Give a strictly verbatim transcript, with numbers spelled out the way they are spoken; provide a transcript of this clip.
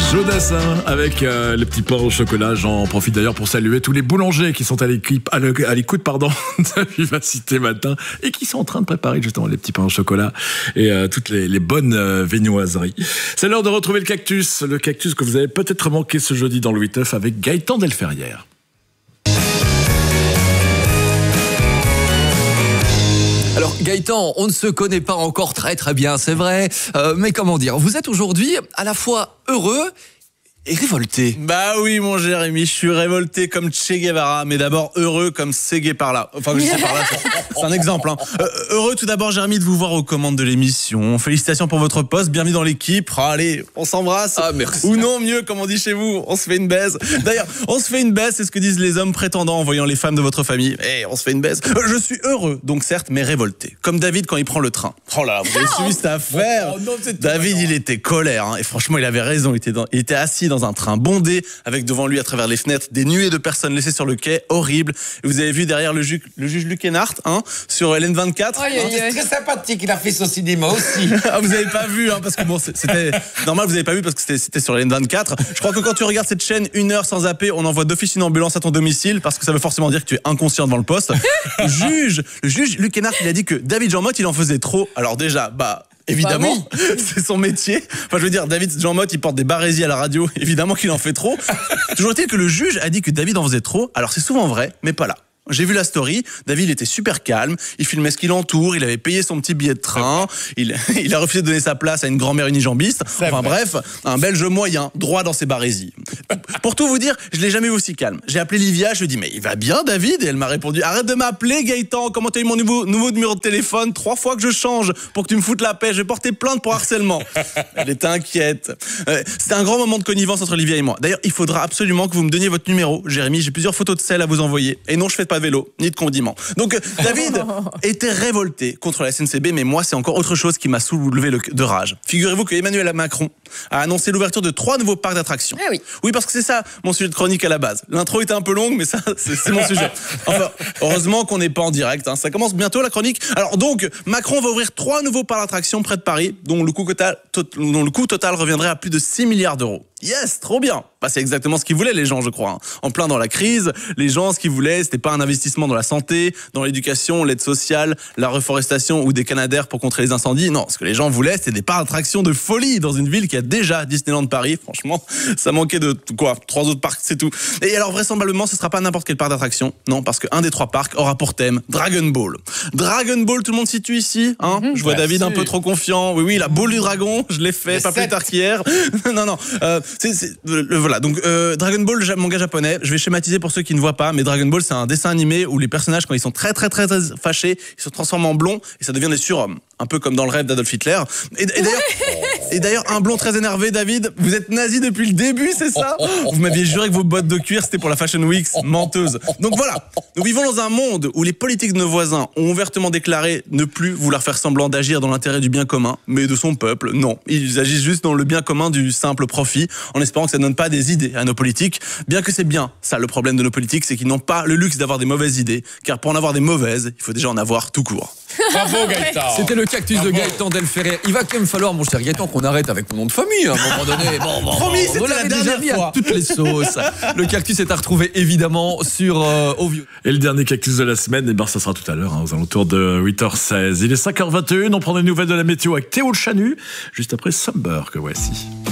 Jodassin avec euh, les petits pains au chocolat. J'en profite d'ailleurs pour saluer tous les boulangers qui sont à l'équipe, à l'écoute pardon, de Vivacité Matin et qui sont en train de préparer justement les petits pains au chocolat et euh, toutes les, les bonnes euh, viennoiseries. C'est l'heure de retrouver le cactus, le cactus que vous avez peut-être manqué ce jeudi dans le huit neuf avec Gaëtan Delferrière. Alors Gaëtan, on ne se connaît pas encore très très bien, c'est vrai, euh, mais comment dire, vous êtes aujourd'hui à la fois heureux et révolté. Bah oui mon Jérémy, je suis révolté comme Che Guevara, mais d'abord heureux comme Ségué par là. Enfin je sais par là, c'est un exemple. Hein. Euh, heureux tout d'abord Jérémy de vous voir aux commandes de l'émission. Félicitations pour votre poste, bienvenue dans l'équipe. Ah, allez, on s'embrasse. Ah merci. Ou non, mieux comme on dit chez vous, on se fait une baise. D'ailleurs, on se fait une baise, c'est ce que disent les hommes prétendants en voyant les femmes de votre famille. Eh, on se fait une baise. Euh, je suis heureux, donc certes, mais révolté. Comme David quand il prend le train. Oh là là, vous avez suivi cette affaire. Oh, non, David, il était colère, hein, et franchement, il avait raison. Il était, dans, il était assis dans un train bondé, avec devant lui, à travers les fenêtres, des nuées de personnes laissées sur le quai, horrible. Et vous avez vu derrière le, ju le juge Luc Hénart, hein, sur L N vingt-quatre. Oui, oui, c'est très sympathique, il a fait ça au cinéma aussi. Ah, vous avez pas vu, hein, parce que bon, c'était normal, vous avez pas vu parce que c'était sur L N vingt-quatre. Je crois que quand tu regardes cette chaîne une heure sans zapper, on envoie d'office une ambulance à ton domicile parce que ça veut forcément dire que tu es inconscient devant le poste. Le juge, le juge Luc Hénart, il a dit que David Jean Motte, il en faisait trop. Alors déjà, bah. Évidemment, bah oui. C'est son métier. Enfin, je veux dire, David Jean Motte, il porte des barésies à la radio. Évidemment qu'il en fait trop. Toujours est-il que le juge a dit que David en faisait trop. Alors, c'est souvent vrai, mais pas là. J'ai vu la story, David il était super calme, il filmait ce qui l'entoure, il avait payé son petit billet de train, il, il a refusé de donner sa place à une grand-mère unijambiste, enfin bref, un Belge moyen, droit dans ses barésies. Pour tout vous dire, je l'ai jamais vu aussi calme. J'ai appelé Livia, je lui ai dit mais il va bien David? Et elle m'a répondu arrête de m'appeler Gaëtan, comment t'as eu mon nouveau, nouveau numéro de téléphone? Trois fois que je change pour que tu me foutes la paix, je vais porter plainte pour harcèlement. Elle était inquiète. Euh, C'était un grand moment de connivence entre Livia et moi. D'ailleurs, il faudra absolument que vous me donniez votre numéro, Jérémy, j'ai plusieurs photos de sel à vous envoyer. Et non, je fais pas de vélo, ni de condiments. Donc David était révolté contre la S N C B, mais moi c'est encore autre chose qui m'a soulevé le, de rage. Figurez-vous que Emmanuel Macron a annoncé l'ouverture de trois nouveaux parcs d'attractions. Ah oui. Oui, parce que c'est ça mon sujet de chronique à la base. L'intro était un peu longue, mais ça c'est mon sujet. Enfin, heureusement qu'on n'est pas en direct, hein. Ça commence bientôt la chronique. Alors donc, Macron va ouvrir trois nouveaux parcs d'attractions près de Paris, dont le coût total, dont le coût total reviendrait à plus de six milliards d'euros. Yes, trop bien. Bah, c'est exactement ce qu'ils voulaient les gens, je crois. Hein. En plein dans la crise, les gens, ce qu'ils voulaient, c'était pas un investissement dans la santé, dans l'éducation, l'aide sociale, la reforestation ou des canadaires pour contrer les incendies. Non, ce que les gens voulaient, c'était des parcs d'attractions de folie dans une ville qui a déjà Disneyland Paris. Franchement, ça manquait de quoi? Trois autres parcs, c'est tout. Et alors, vraisemblablement, ce sera pas n'importe quel parc d'attractions. Non, parce qu'un des trois parcs aura pour thème Dragon Ball. Dragon Ball, tout le monde situe ici, hein? Mmh, je vois David un peu trop confiant. Oui, oui, la boule du dragon, je l'ai fait, pas plus tard qu'hier. non, non. Euh, C'est, c'est, euh, voilà, donc euh, Dragon Ball, le manga japonais, je vais schématiser pour ceux qui ne voient pas, mais Dragon Ball c'est un dessin animé où les personnages quand ils sont très très très, très fâchés, ils se transforment en blonds et ça devient des surhommes, un peu comme dans le rêve d'Adolf Hitler. Et, et d'ailleurs, et d'ailleurs un blond très énervé, David, vous êtes nazi depuis le début, c'est ça? Vous m'aviez juré que vos bottes de cuir c'était pour la Fashion Week, menteuse. Donc voilà, nous vivons dans un monde où les politiques de nos voisins ont ouvertement déclaré ne plus vouloir faire semblant d'agir dans l'intérêt du bien commun, mais de son peuple, non. Ils agissent juste dans le bien commun du simple profit, en espérant que ça ne donne pas des idées à nos politiques, bien que c'est bien ça le problème de nos politiques, c'est qu'ils n'ont pas le luxe d'avoir des mauvaises idées, car pour en avoir des mauvaises, il faut déjà en avoir tout court. Bravo Gaëtan. C'était le cactus Bravo. de Gaëtan Delferrière. Il va quand même falloir, mon cher Gaëtan, qu'on arrête avec mon nom de famille à un moment donné. Bon, bon, Promis, bon, c'était on la l'avait dernière déjà mis fois. à toutes les sauces. Le cactus est à retrouver évidemment sur euh, Au Vieux. Et le dernier cactus de la semaine, eh ben, ça sera tout à l'heure, hein, aux alentours de huit heures seize. Il est cinq heures vingt et une, on prend des nouvelles de la météo avec Théo le Chanu, juste après Summer que voici.